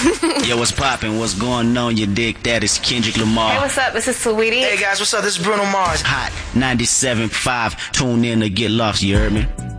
Yo, what's poppin'? What's going on? You dig that? It's Kendrick Lamar. Hey, what's up? This is Saweetie. Hey guys, what's up? This is Bruno Mars. Hot 97.5. Tune in to get lost, you heard me?